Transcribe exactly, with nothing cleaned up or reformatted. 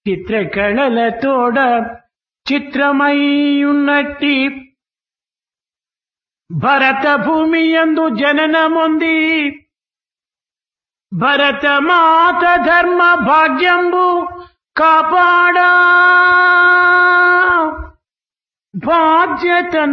చిత్రకళలతోడ చిత్రమయ్యున్నట్టి భరత భూమి యందు జననముంది. భరతమాత ధర్మ భాగ్యంబు కాపాడా బాధ్యత